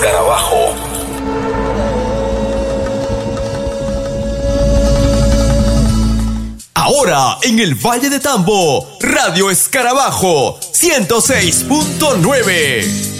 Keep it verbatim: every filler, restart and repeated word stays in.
Escarabajo. Ahora en el Valle de Tambo, Radio Escarabajo ciento seis punto nueve.